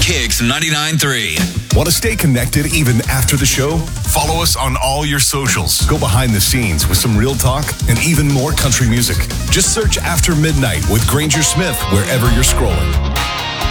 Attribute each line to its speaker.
Speaker 1: Kicks 99.3.
Speaker 2: Want to stay connected even after the show? Follow us on all your socials. Go behind the scenes with some real talk and even more country music. Just search After Midnight with Granger Smith wherever you're scrolling.